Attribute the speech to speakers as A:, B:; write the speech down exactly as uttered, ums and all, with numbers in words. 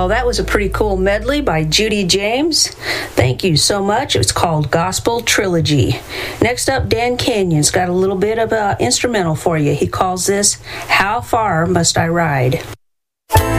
A: Well, that was a pretty cool medley by Judy James. Thank you so much. It's called Gospel Trilogy. Next up, Dan Canyon's got a little bit of an instrumental for you. He calls this How Far Must I Ride?